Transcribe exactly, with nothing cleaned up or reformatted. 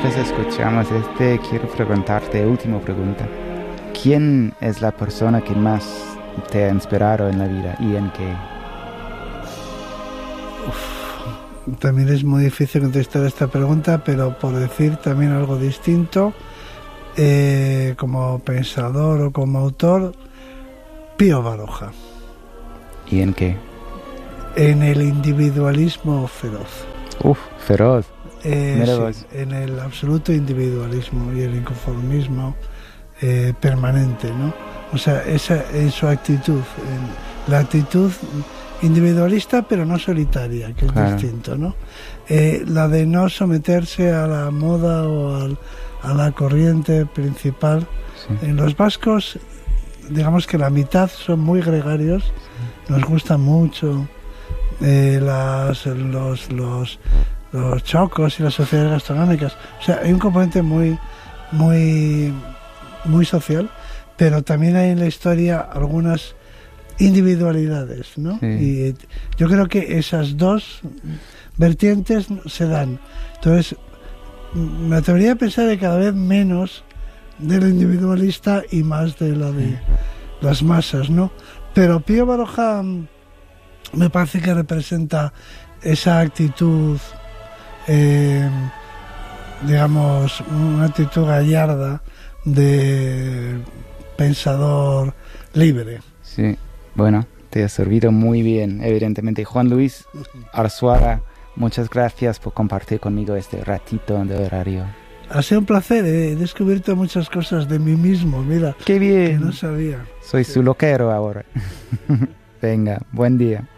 vez escuchamos este, quiero preguntarte, última pregunta. ¿Quién es la persona que más te ha inspirado en la vida y en qué? Uf, también es muy difícil contestar esta pregunta, pero por decir también algo distinto, eh, como pensador o como autor, Pío Baroja. ¿Y en qué? En el individualismo feroz. Uf, feroz. Eh, sí, en el absoluto individualismo y el inconformismo eh, permanente, ¿no? O sea, esa es su actitud, en la actitud individualista pero no solitaria, que es claro. distinto, ¿no? Eh, la de no someterse a la moda o al, a la corriente principal. Sí. En los vascos, digamos que la mitad son muy gregarios, sí. Nos gustan mucho eh, las, los, los los chocos y las sociedades gastronómicas. O sea, hay un componente muy muy muy social, pero también hay en la historia algunas individualidades, ¿no? Sí. Y yo creo que esas dos vertientes se dan. Entonces, me atrevería a pensar que cada vez menos de lo individualista y más de la de las masas, ¿no? Pero Pío Baroja me parece que representa esa actitud Eh, digamos, una actitud gallarda de pensador libre. Sí, bueno, te ha servido muy bien, evidentemente. Juan Luis Arzuaga, muchas gracias por compartir conmigo este ratito de horario. Ha sido un placer, he descubierto muchas cosas de mí mismo, mira. ¡Qué bien! Que no sabía. Soy sí. su loquero ahora. Venga, buen día.